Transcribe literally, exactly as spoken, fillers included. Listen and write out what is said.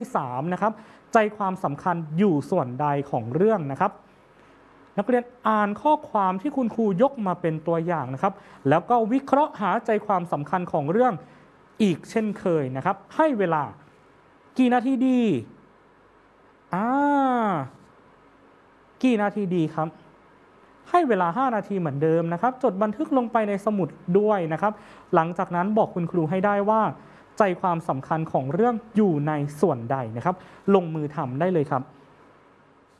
ที่สามนะครับใจความสำคัญอยู่ส่วนใดของเรื่องนะครับนักเรียนอ่านข้อความที่คุณครูยกมาเป็นตัวอย่างนะครับแล้วก็วิเคราะห์หาใจความสำคัญของเรื่องอีกเช่นเคยนะครับให้เวลากี่นาทีดีอ่ากี่นาทีดีครับให้เวลาห้านาทีเหมือนเดิมนะครับจดบันทึกลงไปในสมุดด้วยนะครับหลังจากนั้นบอกคุณครูให้ได้ว่าใจความสำคัญของเรื่องอยู่ในส่วนใดนะครับลงมือทำได้เลยครับ